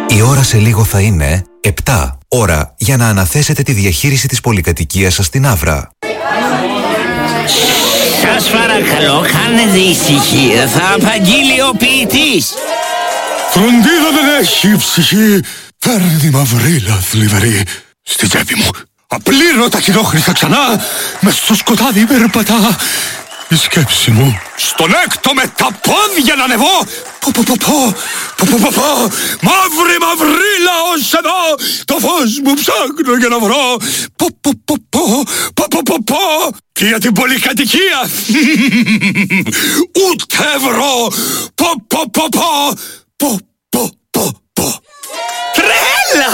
Η ώρα σε λίγο θα είναι 7. Ώρα για να αναθέσετε τη διαχείριση της πολυκατοικίας σας στην Αύρα. Σας παρακαλώ, κάνετε ησυχία, θα απαγγείλει ο ποιητής. Φροντίδα δεν έχει ψυχή, παίρνει μαυρίλα θλιβερή στη τσέπη μου. Απλήρωτα κοινόχρηστα ξανά, μες στο σκοτάδι περπατά η σκέψη μου. Στον έκτο με τα πόδια να ανεβώ, μαύρη μαυρίλα ως εδώ, το φως μου ψάχνω για να βρω. Και για την πολυκατοικία ούτε ευρώ. Τρέλα!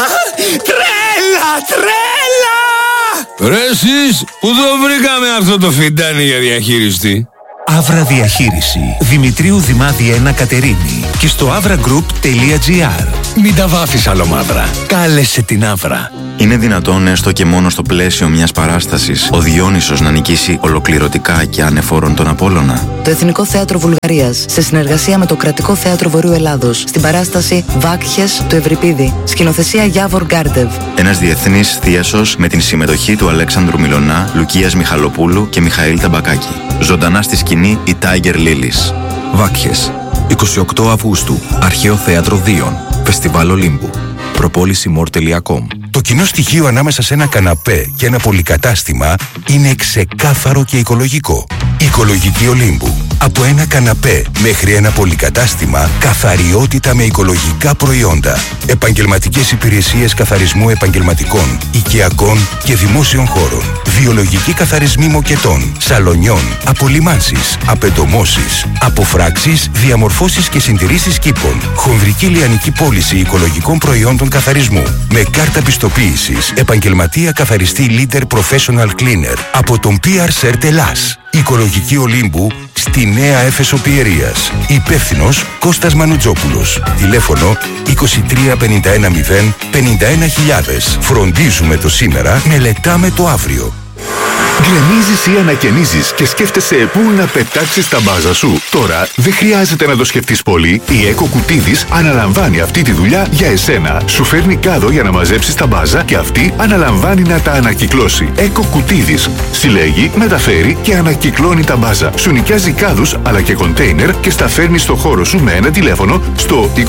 Ρε εσείς, πού το βρήκαμε αυτό το φιντάνι για διαχείριστη? Αύρα Διαχείριση. Δημητρίου Δημάδη 1 Κατερίνη. Και στο avragroup.gr. Μην τα βάφεις άλλο μαύρα. Κάλεσε την Αύρα. Είναι δυνατόν έστω και μόνο στο πλαίσιο μιας παράστασης ο Διόνυσος να νικήσει ολοκληρωτικά και ανεφόρον τον Απόλλωνα? Το Εθνικό Θέατρο Βουλγαρίας, σε συνεργασία με το Κρατικό Θέατρο Βορείου Ελλάδος, στην παράσταση Βάκχες του Ευρυπίδη, σκηνοθεσία Γιάβορ Γκάρντεβ. Ένας διεθνής θίασος με την συμμετοχή του Αλέξανδρου Μιλωνά, Λουκίας Μιχαλοπούλου και Μιχαήλ Ταμπακάκη. Ζωντανά στη σκηνή η Tiger Lilies. Βάκχες. 28 Αυγούστου. Αρχαίο Θέατρο Δίων. Φεστιβάλ Ολύμπου. Προπόληση.mor.com. Το κοινό στοιχείο ανάμεσα σε ένα καναπέ και ένα πολυκατάστημα είναι ξεκάθαρο και οικολογικό. Οικολογική Ολύμπου. Από ένα καναπέ μέχρι ένα πολυκατάστημα, καθαριότητα με οικολογικά προϊόντα. Επαγγελματικές υπηρεσίες καθαρισμού επαγγελματικών, οικιακών και δημόσιων χώρων. Βιολογικοί καθαρισμοί μοκετών, σαλονιών, απολυμάνσεις, απεντομώσεις, αποφράξεις, διαμορφώσεις και συντηρήσεις κήπων. Χονδρική λιανική πώληση οικολογικών προϊόντων καθαρισμού. Με κάρτα πιστοποίησης επαγγελματία καθαριστή Leader Professional Cleaner από τον PR Cert Ελλάς. Οικολογική Ολύμπου στη Νέα Έφεσο Πιερίας. Υπεύθυνος Κώστας Μανουτζόπουλος. Τηλέφωνο 23 51 0 51.000. Φροντίζουμε το σήμερα, μελετάμε το αύριο. Γκρεμίζεις ή ανακαινίζεις και σκέφτεσαι πού να πετάξεις τα μπάζα σου? Τώρα δεν χρειάζεται να το σκεφτείς πολύ. Η Eco Κουτίδης αναλαμβάνει αυτή τη δουλειά για εσένα. Σου φέρνει κάδο για να μαζέψεις τα μπάζα και αυτή αναλαμβάνει να τα ανακυκλώσει. Eco Κουτίδης. Συλλέγει, μεταφέρει και ανακυκλώνει τα μπάζα. Σου νοικιάζει κάδους αλλά και κοντέινερ και στα φέρνει στο χώρο σου με ένα τηλέφωνο στο 2351 600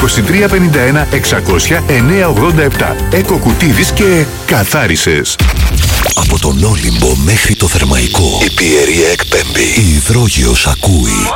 987. Eco Κουτίδης και καθάρισες. Από τον Όλυμπο μέχρι το Θερμαϊκό, η Πιερία εκπέμπει. Η Υδρόγειος ακούει.